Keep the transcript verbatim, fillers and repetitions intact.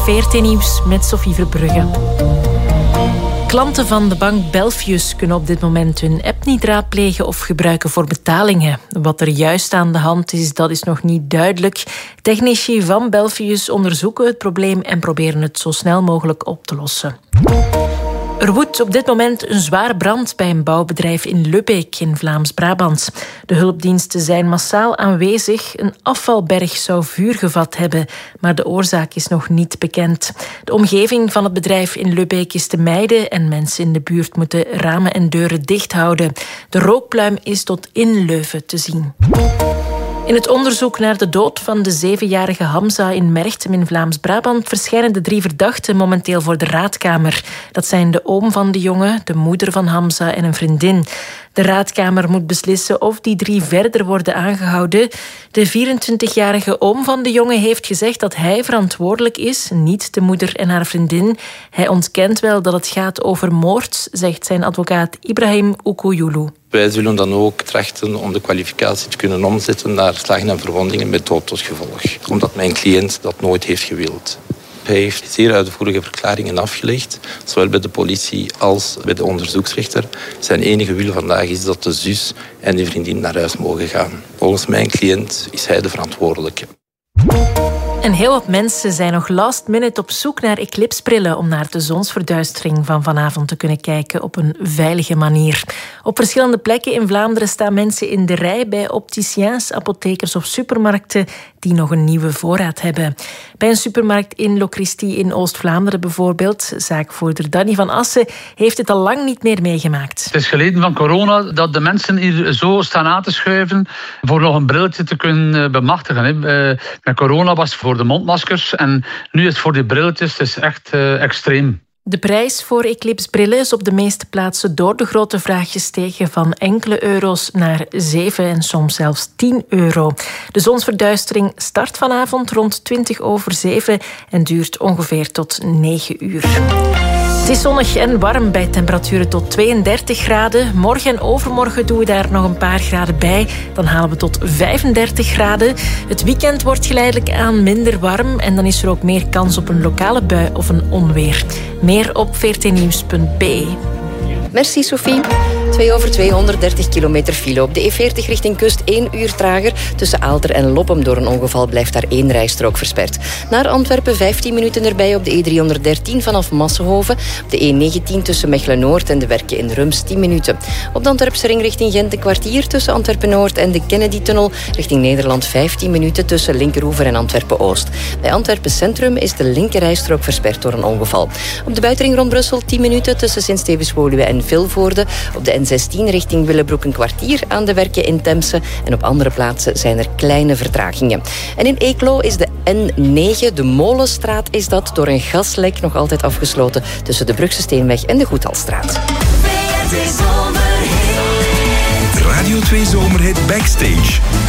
V R T Nieuws met Sophie Verbrugge. Klanten van de bank Belfius kunnen op dit moment hun app niet raadplegen of gebruiken voor betalingen. Wat er juist aan de hand is, dat is nog niet duidelijk. Technici van Belfius onderzoeken het probleem en proberen het zo snel mogelijk op te lossen. Er woedt op dit moment een zware brand bij een bouwbedrijf in Lubbeek in Vlaams-Brabant. De hulpdiensten zijn massaal aanwezig. Een afvalberg zou vuur gevat hebben, maar de oorzaak is nog niet bekend. De omgeving van het bedrijf in Lubbeek is te mijden en mensen in de buurt moeten ramen en deuren dicht houden. De rookpluim is tot in Leuven te zien. In het onderzoek naar de dood van de zevenjarige Hamza in Merchtem in Vlaams-Brabant verschijnen de drie verdachten momenteel voor de raadkamer. Dat zijn de oom van de jongen, de moeder van Hamza en een vriendin. De raadkamer moet beslissen of die drie verder worden aangehouden. De vierentwintigjarige oom van de jongen heeft gezegd dat hij verantwoordelijk is, niet de moeder en haar vriendin. Hij ontkent wel dat het gaat over moord, zegt zijn advocaat Ibrahim Okouyulu. Wij zullen dan ook trachten om de kwalificatie te kunnen omzetten naar slagen en verwondingen met dood tot gevolg. Omdat mijn cliënt dat nooit heeft gewild. Hij heeft zeer uitvoerige verklaringen afgelegd, zowel bij de politie als bij de onderzoeksrechter. Zijn enige wil vandaag is dat de zus en de vriendin naar huis mogen gaan. Volgens mijn cliënt is hij de verantwoordelijke. En heel wat mensen zijn nog last minute op zoek naar eclipsbrillen om naar de zonsverduistering van vanavond te kunnen kijken op een veilige manier. Op verschillende plekken in Vlaanderen staan mensen in de rij bij opticiens, apothekers of supermarkten die nog een nieuwe voorraad hebben. Bij een supermarkt in Locristi in Oost-Vlaanderen bijvoorbeeld, zaakvoerder Danny van Assen, heeft het al lang niet meer meegemaakt. Het is geleden van corona dat de mensen hier zo staan aan te schuiven voor nog een brilletje te kunnen bemachtigen. Met corona was het voor de mondmaskers en nu is het voor die brilletjes. Het is echt uh, extreem. De prijs voor eclipsbrillen is op de meeste plaatsen door de grote vraag gestegen van enkele euro's naar zeven en soms zelfs tien euro. De zonsverduistering start vanavond rond twintig over zeven en duurt ongeveer tot negen uur. Het is zonnig en warm bij temperaturen tot tweeëndertig graden. Morgen en overmorgen doen we daar nog een paar graden bij. Dan halen we tot vijfendertig graden. Het weekend wordt geleidelijk aan minder warm en dan is er ook meer kans op een lokale bui of een onweer. Meer op v r t nieuws punt b e. Merci Sophie. twee over tweehonderddertig kilometer file op de E veertig richting kust, één uur trager. Tussen Aalter en Loppem door een ongeval blijft daar één rijstrook versperd. Naar Antwerpen vijftien minuten erbij op de E driehonderddertien vanaf Massenhoven. Op de E negentien tussen Mechelen-Noord en de Werken in Rums tien minuten. Op de Antwerpse ring richting Gent een kwartier tussen Antwerpen-Noord en de Kennedy-tunnel. Richting Nederland vijftien minuten tussen Linkeroever en Antwerpen-Oost. Bij Antwerpen Centrum is de linkerrijstrook versperd door een ongeval. Op de buitenring rond Brussel tien minuten tussen Sint-Stevens-Woluwe en Vilvoorde. Op de N zestien richting Willebroek een kwartier aan de Werken in Temse. En op andere plaatsen zijn er kleine vertragingen. En in Eeklo is de N negen, de Molenstraat, is dat door een gaslek nog altijd afgesloten tussen de Brugse Steenweg en de Goedhalstraat. Radio twee Zomerhit Backstage.